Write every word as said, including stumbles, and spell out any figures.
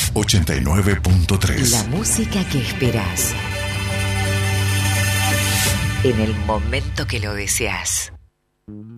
ochenta y nueve punto tres. La música que esperás. En el momento que lo deseas.